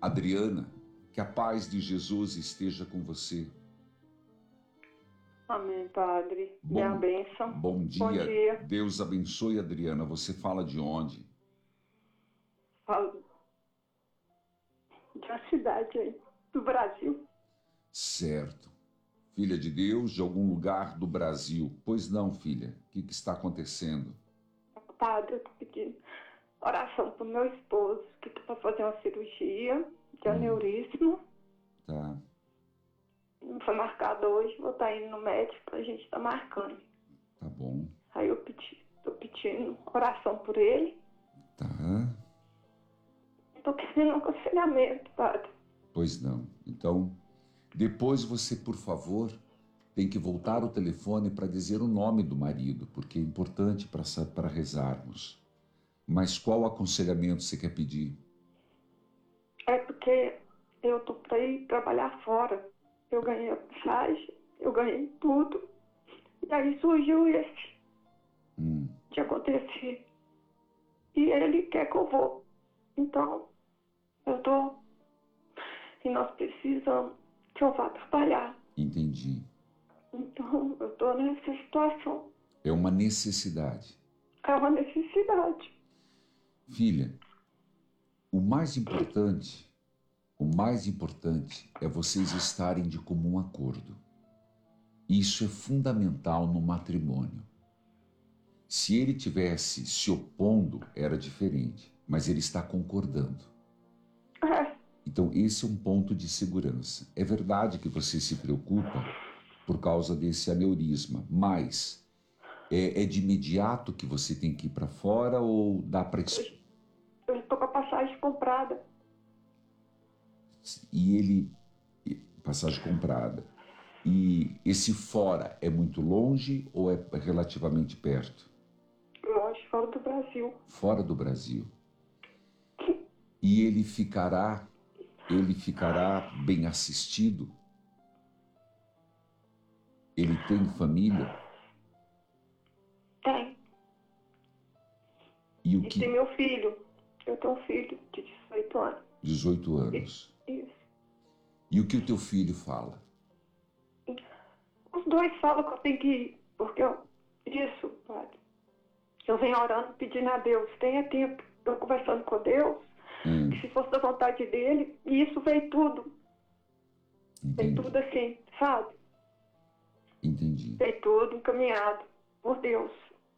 Adriana, que a paz de Jesus esteja com você. Amém, Padre. Minha bênção. Bom dia. Bom dia. Deus abençoe, Adriana. Você fala de onde? Falo de uma cidade aí, do Brasil. Certo. Filha de Deus, de algum lugar do Brasil. Pois não, filha. O que está acontecendo? Padre, eu tô pedindo oração pro meu esposo, que tá pra fazer uma cirurgia de aneurisma. Tá. Não foi marcado hoje, vou estar indo no médico, a gente tá marcando. Tá bom. Aí eu tô pedindo oração por ele. Tá. Tô querendo um aconselhamento, Padre. Pois não. Então, depois você, por favor, tem que voltar o telefone para dizer o nome do marido, porque é importante para rezarmos. Mas qual aconselhamento você quer pedir? É porque eu tô pra ir trabalhar fora. Eu ganhei a passagem, eu ganhei tudo. E aí surgiu esse de acontecer. E ele quer que eu vou. Então, e nós precisamos que eu vá trabalhar. Entendi. Então, eu tô nessa situação. É uma necessidade. É uma necessidade. Filha, o mais importante é vocês estarem de comum acordo. Isso é fundamental no matrimônio. Se ele tivesse se opondo, era diferente, mas ele está concordando. Então, esse é um ponto de segurança. É verdade que você se preocupa por causa desse aneurisma, mas é de imediato que você tem que ir para fora ou dá para... Eu estou com a passagem comprada. Passagem comprada. E esse fora é muito longe ou é relativamente perto? Longe, fora do Brasil. Fora do Brasil. E ele ficará bem assistido? Ele tem família? Tem. E tem meu filho. Eu tenho um filho de 18 anos. 18 anos. Isso. E o que o teu filho fala? Os dois falam que eu tenho que ir, porque isso, Padre. Eu venho orando, pedindo a Deus, tenha tempo. Eu conversando com Deus, que se fosse da vontade dele, e isso veio tudo. Entendi. Veio tudo assim, sabe? Entendi. Veio tudo encaminhado por Deus.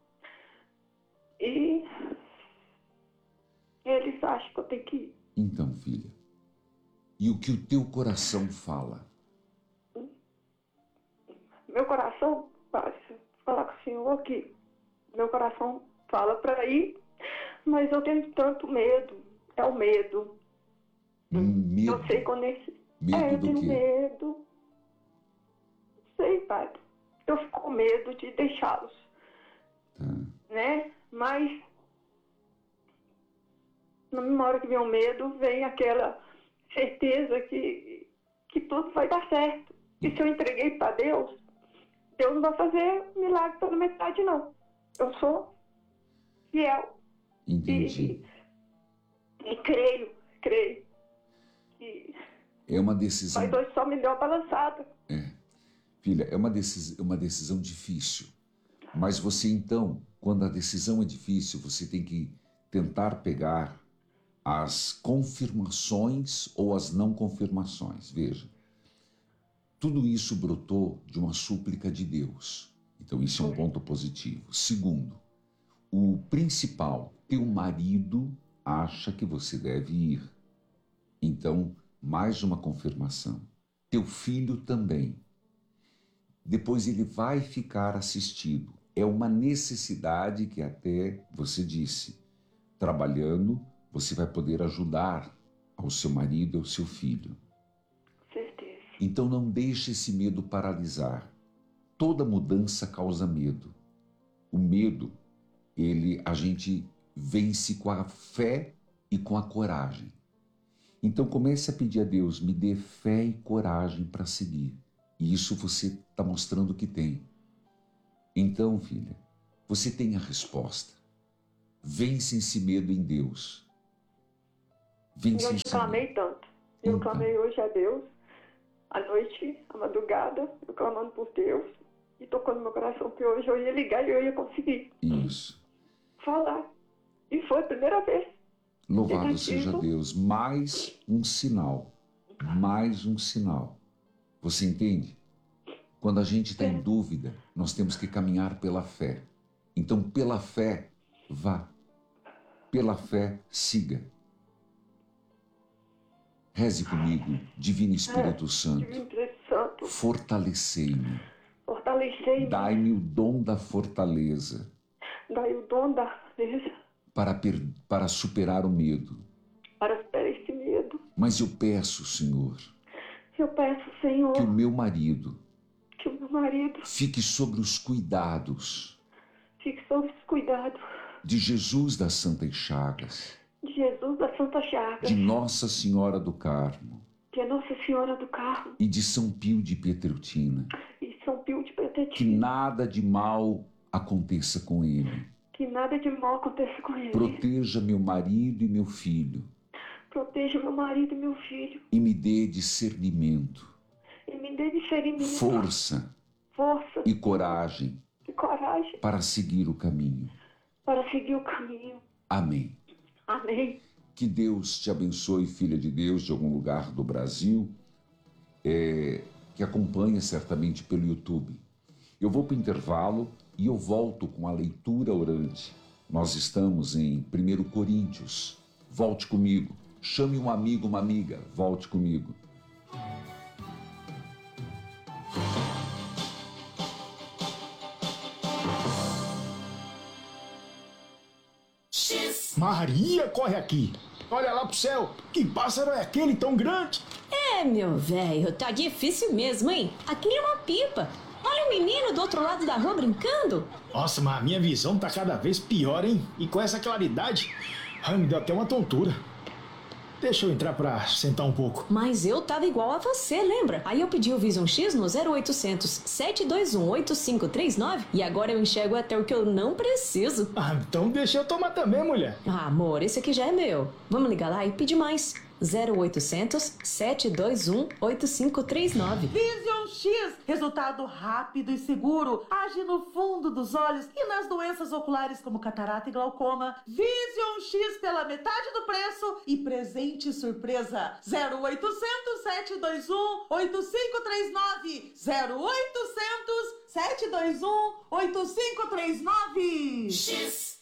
E eles acham que eu tenho que ir. Então, filha, e o que o teu coração fala? Meu coração, Padre, se eu falar com o senhor aqui, meu coração fala para ir, mas eu tenho tanto medo. É o medo. Medo? Eu sei quando esse... Medo do quê? Medo. Não sei, Padre. Eu fico com medo de deixá-los. Tá. Né? Mas na hora que vem o medo, vem aquela certeza que tudo vai dar certo. E se eu entreguei para Deus, Deus não vai fazer milagre pela metade, não. Eu sou fiel. Entendi. E creio que é uma decisão... Mas hoje só me deu uma balançada. Filha, é uma decisão difícil. Mas você então, quando a decisão é difícil, você tem que tentar pegar as confirmações ou as não confirmações. Veja, tudo isso brotou de uma súplica de Deus. Então isso é um ponto positivo. Segundo, o principal, teu marido acha que você deve ir. Então, mais uma confirmação. Teu filho também. Depois ele vai ficar assistido. É uma necessidade que até você disse. Trabalhando, você vai poder ajudar ao seu marido e ao seu filho. Certeza. Então não deixe esse medo paralisar. Toda mudança causa medo. O medo, a gente vence com a fé e com a coragem. Então comece a pedir a Deus, me dê fé e coragem para seguir. E isso você está mostrando que tem. Então, filha, você tem a resposta. Vence esse medo em Deus. Vence eu te clamei tanto. Eu Então. clamei hoje a Deus, à noite, à madrugada, eu clamando por Deus. E tocou no meu coração que hoje eu ia ligar e eu ia conseguir Isso. falar. E foi a primeira vez. Louvado Negativo. seja Deus. Mais um sinal. Mais um sinal. Você entende? Quando a gente está em dúvida, nós temos que caminhar pela fé. Então, pela fé, vá. Pela fé, siga. Reze comigo, Divino Espírito Santo. Divino Espírito Santo, Fortalecei-me. fortalecei-me. Dai-me o dom da fortaleza Dai o dom da beleza para superar o medo. para superar esse medo. Mas eu peço, Senhor, Eu peço, Senhor, que o meu marido que o meu marido fique sobre os cuidados fique sob os cuidados de Jesus das Santas Chagas, de Jesus da Santa Chaga, de Nossa Senhora do Carmo que é Nossa Senhora do Carmo e de São Pio de Pietreutina. e São Pio de Que Pietreutina. nada de mal aconteça com ele. Que nada de mal aconteça com ele. Proteja meu marido e meu filho Proteja meu marido e meu filho. e me dê discernimento, E me dê discernimento, força força e coragem e coragem para seguir o caminho. para seguir o caminho. Amém. Amém. Que Deus te abençoe, filha de Deus, de algum lugar do Brasil, que acompanha certamente pelo YouTube. Eu vou para o intervalo e eu volto com a leitura orante. Nós estamos em 1 Coríntios. Volte comigo. Chame um amigo, uma amiga. Volte comigo. Maria, corre aqui! Olha lá pro céu! Que pássaro é aquele tão grande? É, meu velho, tá difícil mesmo, hein? Aquilo é uma pipa. Olha o menino do outro lado da rua brincando. Nossa, mas a minha visão tá cada vez pior, hein? E com essa claridade, ai, me deu até uma tontura. Deixa eu entrar pra sentar um pouco. Mas eu tava igual a você, lembra? Aí eu pedi o Vision X no 0800 721 8539 e agora eu enxergo até o que eu não preciso. Ah, então deixa eu tomar também, mulher. Ah, amor, esse aqui já é meu. Vamos ligar lá e pedir mais. 0800 721 8539. Vision X, resultado rápido e seguro, age no fundo dos olhos e nas doenças oculares como catarata e glaucoma. Vision X pela metade do preço e presente surpresa. 0800 721 8539. 0800 721 8539. X.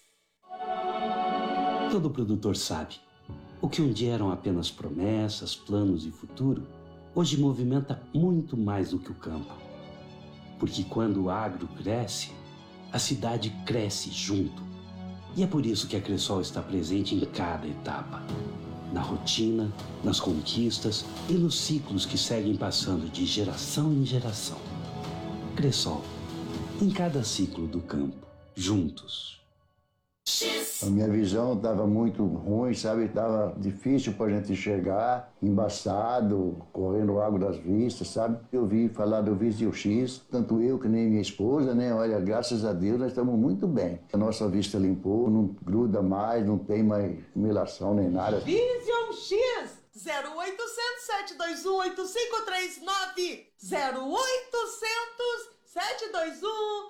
Todo produtor sabe. O que um dia eram apenas promessas, planos e futuro, hoje movimenta muito mais do que o campo. Porque quando o agro cresce, a cidade cresce junto. E é por isso que a Cressol está presente em cada etapa. Na rotina, nas conquistas e nos ciclos que seguem passando de geração em geração. Cressol, em cada ciclo do campo, juntos. A minha visão estava muito ruim, sabe? Estava difícil para a gente enxergar, embaçado, correndo água das vistas, sabe? Eu vi falar do Vision X, tanto eu que nem minha esposa, né? Olha, graças a Deus nós estamos muito bem. A nossa vista limpou, não gruda mais, não tem mais melação nem nada. Vision X 0800 721 8539. 0800 721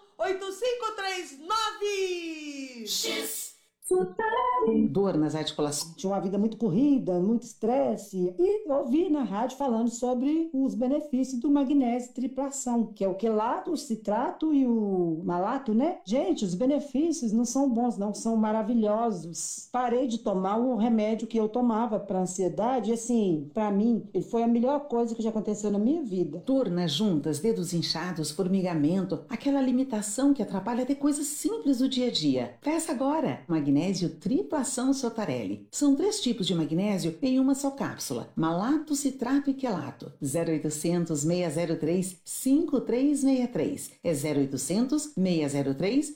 8539. X. Dor nas articulações. Tinha uma vida muito corrida, muito estresse. E eu ouvi na rádio falando sobre os benefícios do magnésio triplação, que é o quelato, o citrato e o malato, né? Gente, os benefícios não são bons, não, são maravilhosos. Parei de tomar o remédio que eu tomava para ansiedade e, assim, para mim, ele foi a melhor coisa que já aconteceu na minha vida. Dor nas juntas, dedos inchados, formigamento, aquela limitação que atrapalha até coisas simples do dia a dia. Peça agora! Magnésio triplação Sotarelli. São 3 tipos de magnésio em uma só cápsula. Malato, citrato e quelato. 0800 603 5363. É 0800 603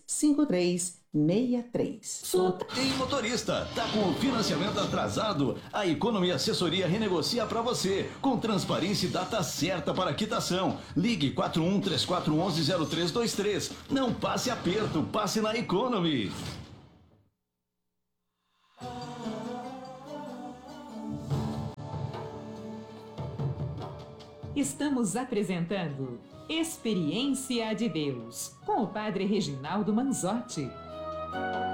5363. Ei, motorista, tá com o financiamento atrasado? A Economia Assessoria renegocia para você, com transparência e data certa para quitação. Ligue 41 3411 0323. Não passe aperto, passe na Economy. Estamos apresentando Experiência de Deus, com o Padre Reginaldo Manzotti.